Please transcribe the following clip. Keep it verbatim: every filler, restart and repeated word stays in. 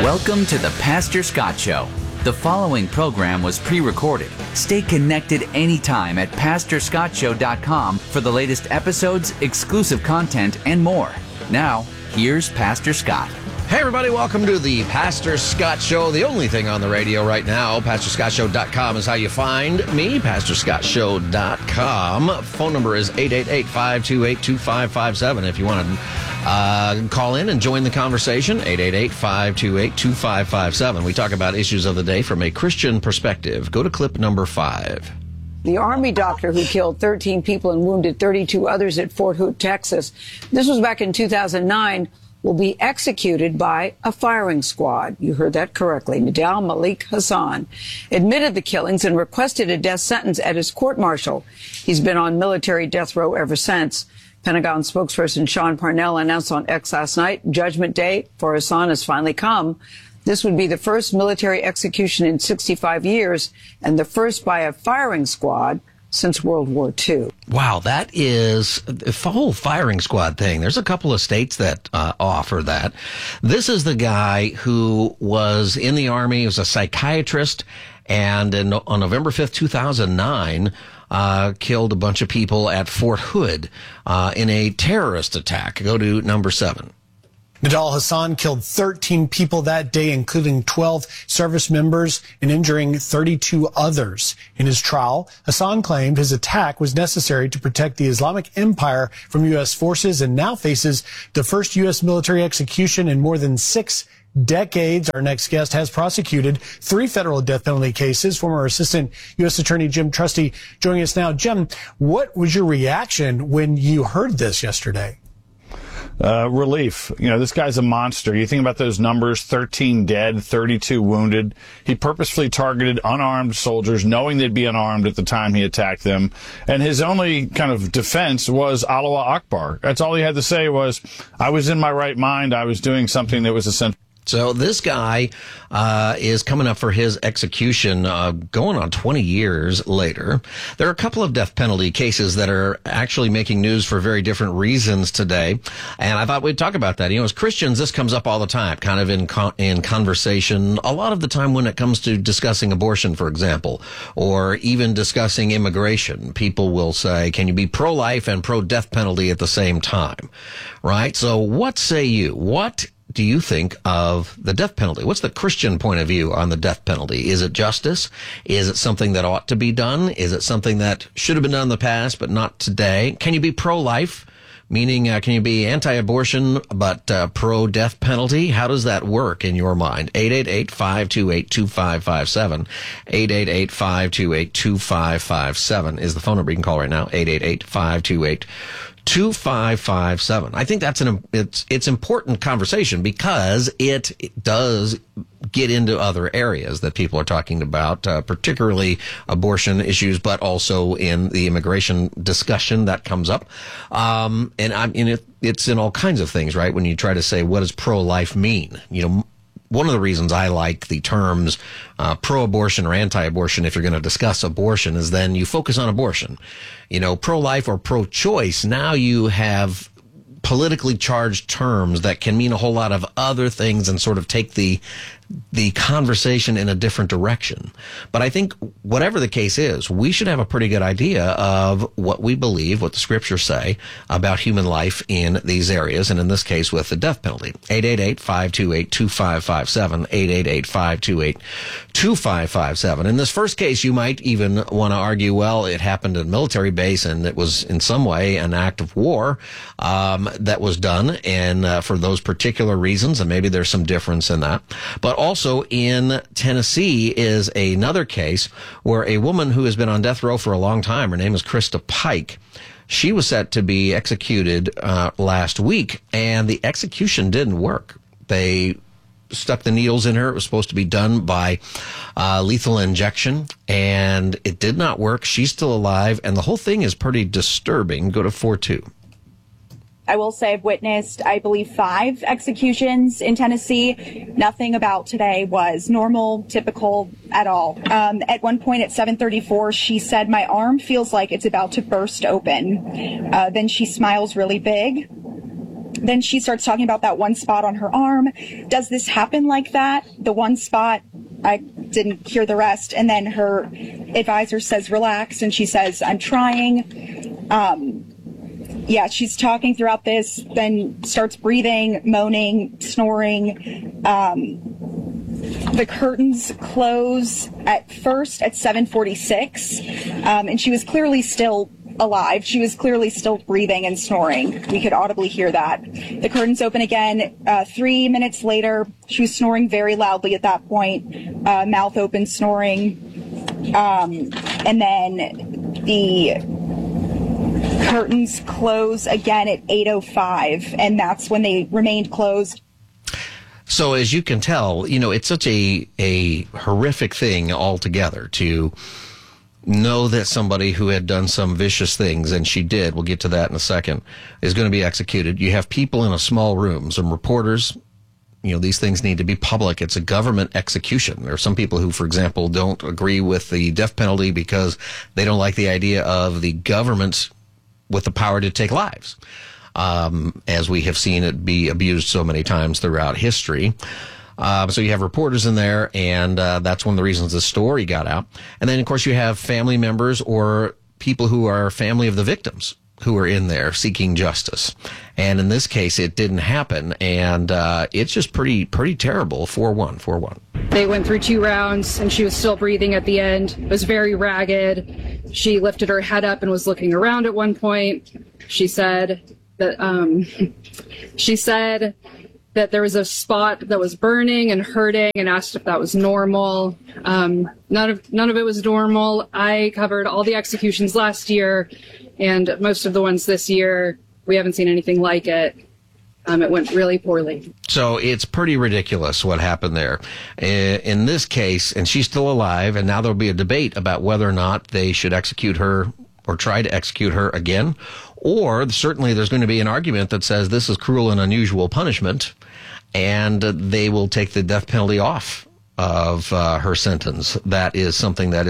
Welcome to the Pastor Scott Show. The following program was pre-recorded. Stay connected anytime at pastor scott show dot com for the latest episodes, exclusive content, and more. Now, here's Pastor Scott. Hey everybody, welcome to the Pastor Scott Show, the only thing on the radio right now. pastor scott show dot com is how you find me, pastor scott show dot com. Phone number is eight eight eight, five two eight, two five five seven if you want to uh, call in and join the conversation, eight eight eight, five two eight, two five five seven. We talk about issues of the day from a Christian perspective. Go to clip number five. The Army doctor who killed thirteen people and wounded thirty-two others at Fort Hood, Texas, this was back in two thousand nine, will be executed by a firing squad. You heard that correctly. Nidal Malik Hasan admitted the killings and requested a death sentence at his court-martial. He's been on military death row ever since. Pentagon spokesperson Sean Parnell announced on X last night, Judgment Day for Hasan has finally come. This would be the first military execution in sixty-five years and the first by a firing squad since World War Two. Wow, that is the whole firing squad thing. There's a couple of states that uh, offer that. This is the guy who was in the Army, he was a psychiatrist, and in, on November fifth, two thousand nine, uh, killed a bunch of people at Fort Hood uh, in a terrorist attack. Go to number seven. Nidal Hasan killed thirteen people that day, including twelve service members, and injuring thirty-two others. In his trial, Hasan claimed his attack was necessary to protect the Islamic Empire from U S forces and now faces the first U S military execution in more than six decades. Our next guest has prosecuted three federal death penalty cases. Former Assistant U S Attorney Jim Trusty joining us now. Jim, what was your reaction when you heard this yesterday? Uh, relief. You know, this guy's a monster. You think about those numbers, thirteen dead, thirty-two wounded. He purposefully targeted unarmed soldiers, knowing they'd be unarmed at the time he attacked them. And his only kind of defense was Allah Akbar. That's all he had to say was, I was in my right mind. I was doing something that was essential. So this guy uh is coming up for his execution uh going on twenty years later. There are a couple of death penalty cases that are actually making news for very different reasons today, and I thought we'd talk about that. You know, as Christians, this comes up all the time, kind of in con- in conversation, a lot of the time when it comes to discussing abortion, for example, or even discussing immigration. People will say, can you be pro-life and pro-death penalty at the same time? Right? So what say you? What do you think of the death penalty? What's the Christian point of view on the death penalty? Is it justice? Is it something that ought to be done? Is it something that should have been done in the past, but not today? Can you be pro-life? Meaning, uh, can you be anti-abortion, but uh, pro-death penalty? How does that work in your mind? eight eight eight, five two eight, two five five seven. eight eight eight, five two eight, two five five seven is the phone number you can call right now. eight eight eight, five two eight, two five five seven. I think that's an it's it's important conversation because it, it does get into other areas that people are talking about, uh, particularly abortion issues, but also in the immigration discussion that comes up. Um, and I mean, it, it's in all kinds of things, right? When you try to say, what does pro-life mean? You know, one of the reasons I like the terms uh, pro-abortion or anti-abortion, if you're going to discuss abortion, is then you focus on abortion. You know, pro-life or pro-choice, now you have politically charged terms that can mean a whole lot of other things and sort of take the the conversation in a different direction. But I think whatever the case is, we should have a pretty good idea of what we believe, what the scriptures say about human life in these areas, and in this case with the death penalty. eight eight eight, five two eight, two five five seven, eight eight eight, five two eight, two five five seven. In this first case, you might even want to argue, well, it happened at a military base and it was in some way an act of war um, that was done, and uh, for those particular reasons, and maybe there's some difference in that. But also in Tennessee is another case where a woman who has been on death row for a long time, her name is Krista Pike, she was set to be executed uh, last week, and the execution didn't work. They stuck the needles in her. It was supposed to be done by uh, lethal injection, and it did not work. She's still alive, and the whole thing is pretty disturbing. Go to four two. I will say I've witnessed, I believe, five executions in Tennessee. Nothing about today was normal, typical at all. Um, at one point at seven thirty-four, she said, "My arm feels like it's about to burst open." Uh, then she smiles really big. then she starts talking about that one spot on her arm. Does this happen like that? The one spot, I didn't hear the rest. And then her advisor says, relax. And she says, I'm trying. Um, yeah, she's talking throughout this, then starts breathing, moaning, snoring. Um, the curtains close at first at seven forty-six. Um, and she was clearly still alive. She was clearly still breathing and snoring. We could audibly hear that. The curtains open again uh, three minutes later. She was snoring very loudly at that point, uh, mouth open, snoring. Um, and then the curtains close again at eight oh five, and that's when they remained closed. So as you can tell, you know, it's such a a horrific thing altogether to know that somebody who had done some vicious things, and she did, we'll get to that in a second, is going to be executed. You have people in a small room, some reporters. You know, these things need to be public. It's a government execution. There are some people who, for example, don't agree with the death penalty because they don't like the idea of the government with the power to take lives, um, as we have seen it be abused so many times throughout history. Uh, so you have reporters in there, and uh, that's one of the reasons the story got out. And then, of course, you have family members or people who are family of the victims who are in there seeking justice. And in this case, it didn't happen, and uh, it's just pretty pretty terrible. four one, four one. They went through two rounds, and she was still breathing at the end. It was very ragged. She lifted her head up and was looking around at one point. She said that um, she said that there was a spot that was burning and hurting, and asked if that was normal. Um, none of none of it was normal. I covered all the executions last year, and most of the ones this year. We haven't seen anything like it. Um, it went really poorly. So it's pretty ridiculous what happened there. In this case, and she's still alive, and now there'll be a debate about whether or not they should execute her or try to execute her again. Or certainly there's going to be an argument that says this is cruel and unusual punishment, and they will take the death penalty off of uh, her sentence. That is something that